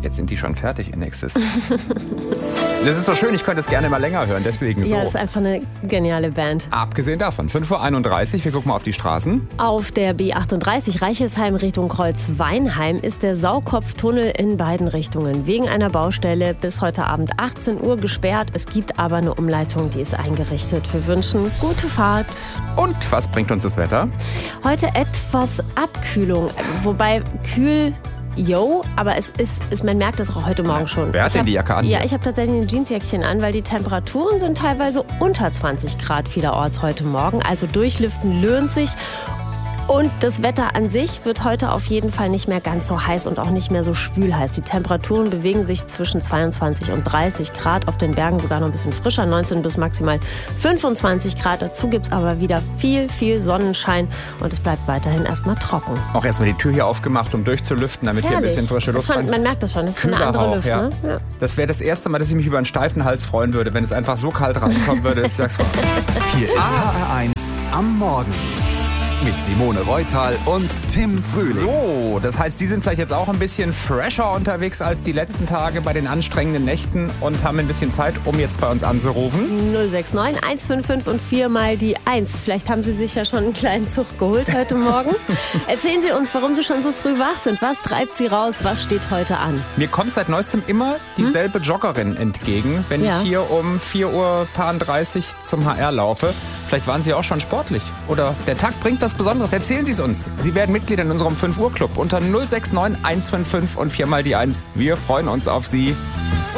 Jetzt sind die schon fertig, ihr nächstes. Das ist so schön, ich könnte es gerne mal länger hören, deswegen so. Ja, das ist einfach eine geniale Band. Abgesehen davon, 5:31 Uhr, wir gucken mal auf die Straßen. Auf der B38 Reichelsheim Richtung Kreuzweinheim ist der Saukopftunnel in beiden Richtungen wegen einer Baustelle bis heute Abend 18 Uhr gesperrt. Es gibt aber eine Umleitung, die ist eingerichtet. Wir wünschen gute Fahrt. Und was bringt uns das Wetter? Heute etwas Abkühlung, wobei kühl... aber man merkt das auch heute Morgen schon. Wer hat denn die Jacke an? Ja, ich habe tatsächlich ein Jeansjäckchen an, weil die Temperaturen sind teilweise unter 20 Grad vielerorts heute Morgen. Also durchlüften lohnt sich. Und das Wetter an sich wird heute auf jeden Fall nicht mehr ganz so heiß und auch nicht mehr so schwül heiß. Die Temperaturen bewegen sich zwischen 22 und 30 Grad, auf den Bergen sogar noch ein bisschen frischer, 19 bis maximal 25 Grad. Dazu gibt es aber wieder viel, viel Sonnenschein und es bleibt weiterhin erstmal trocken. Auch erstmal die Tür hier aufgemacht, um durchzulüften, damit hier ein bisschen frische Luft rein. Man merkt das schon, das ist schon eine andere Luft. Ja. Ne? Ja. Das wäre das erste Mal, dass ich mich über einen steifen Hals freuen würde, wenn es einfach so kalt reinkommen würde. Ich sag's mal. Hier ist HR1 am Morgen. Mit Simone Reutal und Tim Frühling. So, das heißt, die sind vielleicht jetzt auch ein bisschen fresher unterwegs als die letzten Tage bei den anstrengenden Nächten und haben ein bisschen Zeit, um jetzt bei uns anzurufen. 069 155 und 4 mal die 1. Vielleicht haben Sie sich ja schon einen kleinen Zug geholt heute Morgen. Erzählen Sie uns, warum Sie schon so früh wach sind. Was treibt Sie raus? Was steht heute an? Mir kommt seit neuestem immer dieselbe Joggerin entgegen, wenn ich hier um 4:30 Uhr zum HR laufe. Vielleicht waren Sie auch schon sportlich oder der Tag bringt das Besonderes. Erzählen Sie es uns. Sie werden Mitglied in unserem 5 Uhr Club unter 069 155 und 4 mal die 1. Wir freuen uns auf Sie.